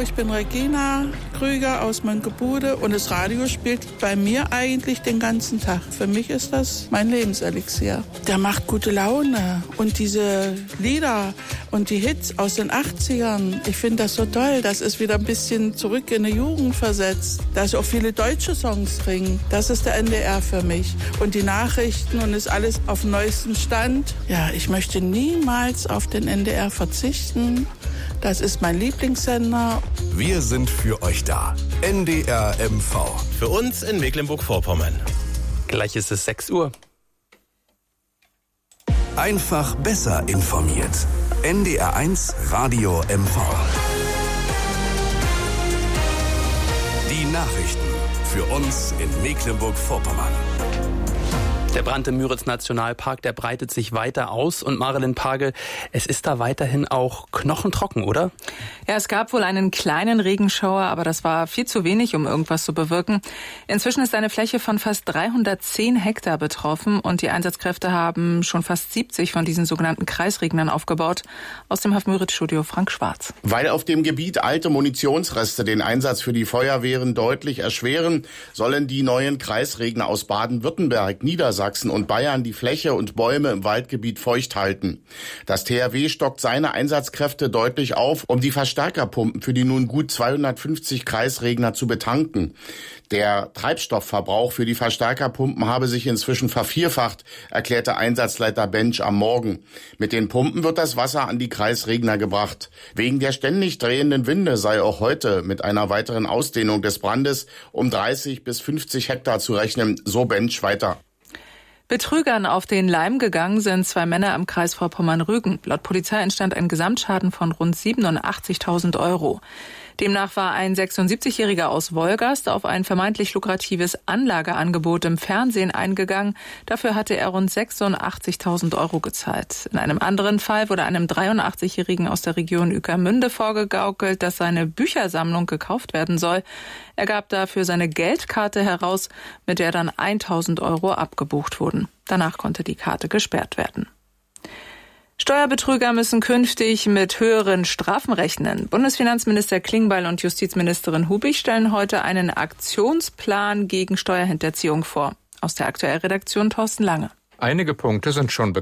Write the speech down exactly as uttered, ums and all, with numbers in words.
ich bin Regina Krüger aus Mönkebude und das Radio spielt bei mir eigentlich den ganzen Tag. Für mich ist das mein Lebenselixier. Der macht gute Laune und diese Lieder und die Hits aus den achtzigern, ich finde das so toll. Das ist wieder ein bisschen zurück in die Jugend versetzt. Da ist auch viele deutsche Songs drin. Das ist der N D R für mich. Und die Nachrichten und ist alles auf dem neuesten Stand. Ja, ich möchte niemals auf den N D R verzichten. Das ist mein Lieblingssender. Wir sind für euch da. N D R M V. Für uns in Mecklenburg-Vorpommern. Gleich ist es sechs Uhr. Einfach besser informiert. N D R eins Radio M V. Die Nachrichten für uns in Mecklenburg-Vorpommern. Der Brand im Müritz-Nationalpark, der breitet sich weiter aus. Und Marilyn Pagel, es ist da weiterhin auch knochentrocken, oder? Ja, es gab wohl einen kleinen Regenschauer, aber das war viel zu wenig, um irgendwas zu bewirken. Inzwischen ist eine Fläche von fast dreihundertzehn Hektar betroffen und die Einsatzkräfte haben schon fast siebzig von diesen sogenannten Kreisregnern aufgebaut. Aus dem Haff-Müritz-Studio Frank Schwarz. Weil auf dem Gebiet alte Munitionsreste den Einsatz für die Feuerwehren deutlich erschweren, sollen die neuen Kreisregner aus Baden-Württemberg, Niedersachsen und Bayern die Fläche und Bäume im Waldgebiet feucht halten. Das T H W stockt seine Einsatzkräfte deutlich auf, um die Verstärkerpumpen für die nun gut zweihundertfünfzig Kreisregner zu betanken. Der Treibstoffverbrauch für die Verstärkerpumpen habe sich inzwischen vervierfacht, erklärte Einsatzleiter Bench am Morgen. Mit den Pumpen wird das Wasser an die Kreisregner gebracht. Wegen der ständig drehenden Winde sei auch heute mit einer weiteren Ausdehnung des Brandes um dreißig bis fünfzig Hektar zu rechnen, so Bench weiter. Betrügern auf den Leim gegangen sind zwei Männer im Kreis Vorpommern-Rügen. Laut Polizei entstand ein Gesamtschaden von rund siebenundachtzigtausend Euro. Demnach war ein sechsundsiebzigjähriger aus Wolgast auf ein vermeintlich lukratives Anlageangebot im Fernsehen eingegangen. Dafür hatte er rund sechsundachtzigtausend Euro gezahlt. In einem anderen Fall wurde einem dreiundachtzigjährigen aus der Region Ueckermünde vorgegaukelt, dass seine Büchersammlung gekauft werden soll. Er gab dafür seine Geldkarte heraus, mit der dann tausend Euro abgebucht wurden. Danach konnte die Karte gesperrt werden. Steuerbetrüger müssen künftig mit höheren Strafen rechnen. Bundesfinanzminister Klingbeil und Justizministerin Hubig stellen heute einen Aktionsplan gegen Steuerhinterziehung vor. Aus der Aktuellredaktion Thorsten Lange. Einige Punkte sind schon bekannt.